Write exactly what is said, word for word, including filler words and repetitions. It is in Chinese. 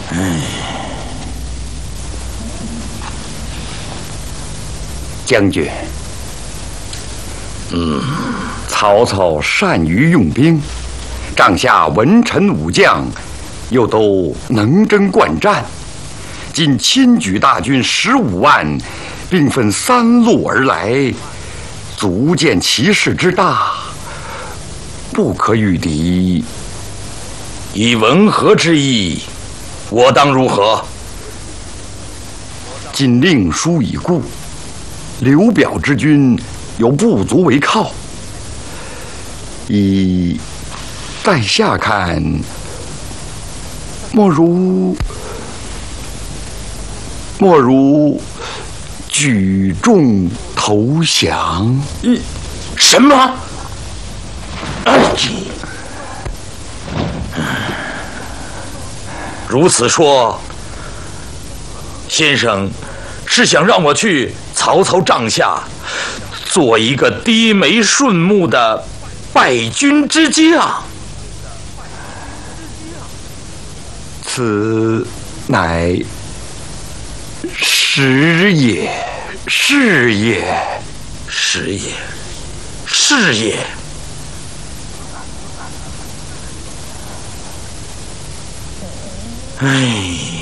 哎，将军，嗯，曹操善于用兵，帐下文臣武将又都能征惯战，今亲举大军十五万，并分三路而来，足见其势之大，不可与敌。 以文和之意，我当如何？ 今令书已故，刘表之军有不足为靠，以在下看，莫如莫如举众投降。 嗯，什么？哎，如此说，先生是想让我去曹操帐下做一个低眉顺目的败军之将？ 此乃时也，是也， 是也，是也。哎。